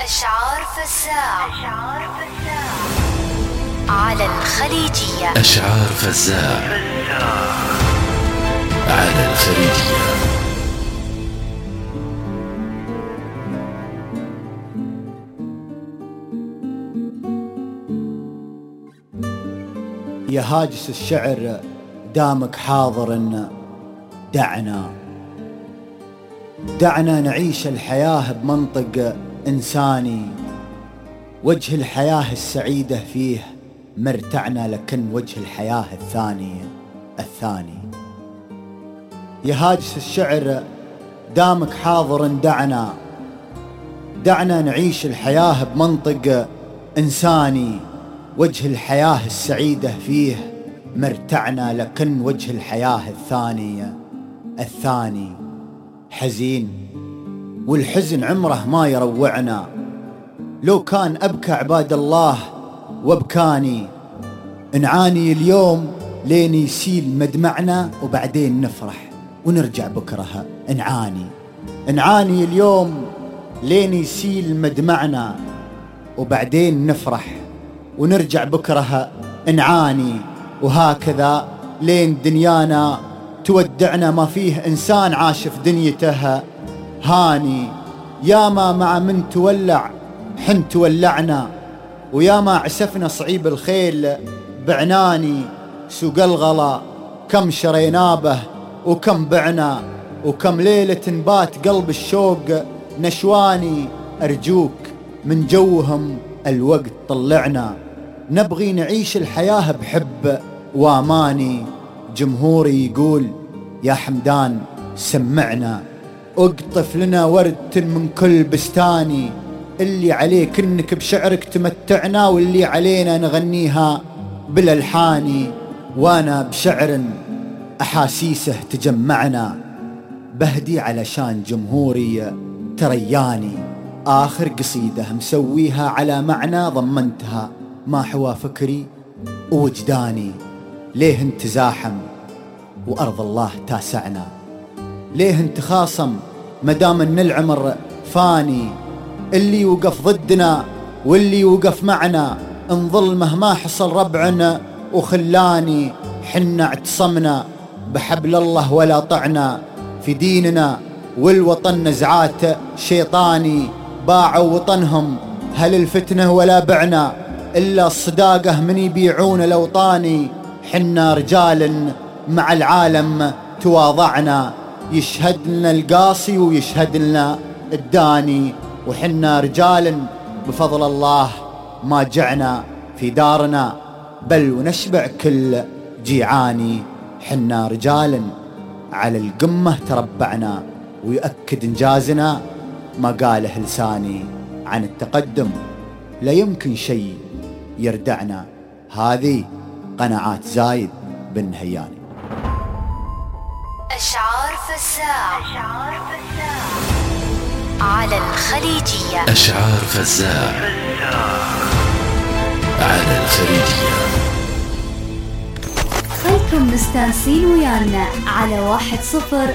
أشعار فزاع على الخليجية. أشعار فزاع على الخليجية. يا هاجس الشعر دامك حاضر، دعنا نعيش الحياة بمنطق إنساني، وجه الحياة السعيدة فيه مرتعنا، لكن وجه الحياة الثاني. يا هاجس الشعر دامك حاضر، دعنا نعيش الحياة بمنطق إنساني، وجه الحياة السعيدة فيه مرتعنا، لكن وجه الحياة الثاني حزين، والحزن عمره ما يروعنا. لو كان أبكى عباد الله وابكاني، نعاني اليوم لين يسيل مدمعنا، وبعدين نفرح ونرجع بكرة نعاني اليوم لين يسيل مدمعنا، وبعدين نفرح ونرجع بكرة نعاني. وهكذا لين دنيانا تودعنا، ما فيه إنسان عاش في دنيته هاني. ياما مع من تولع حن تولعنا، وياما عسفنا صعيب الخيل بعناني. سوق الغلا كم شرينا به وكم بعنا، وكم ليلة نبات قلب الشوق نشواني. أرجوك من جوهم الوقت طلعنا، نبغي نعيش الحياة بحب واماني. جمهوري يقول يا حمدان سمعنا، اقطف لنا ورد من كل بستاني. اللي عليك انك بشعرك تمتعنا، واللي علينا نغنيها بالالحاني. وانا بشعر احاسيسه تجمعنا، بهدي علشان جمهوري ترياني. آخر قصيدة مسويها على معنى ضمنتها ما حوى فكري ووجداني. ليه انت زاحم وأرض الله تاسعنا؟ ليه انت خاصم مدام ان العمر فاني؟ اللي وقف ضدنا واللي وقف معنا، انظل مهما حصل ربعنا وخلاني. حنا اعتصمنا بحبل الله ولا طعنا في ديننا، والوطن نزعات شيطاني. باعوا وطنهم هل الفتنة ولا بعنا، إلا الصداقة من يبيعون الأوطاني. حنا رجال مع العالم تواضعنا، يشهد لنا القاصي ويشهد لنا الداني. وحنا رجال بفضل الله ما جعنا في دارنا، بل ونشبع كل جيعاني. حنا رجال على القمة تربعنا، ويؤكد إنجازنا ما قاله لساني. عن التقدم لا يمكن شيء يردعنا، هذه قناعات زايد بن هياني. أشعار فزاع على الخليجية. أشعار فزاع على الخليجية. خلكم مستانسين ويانا على 10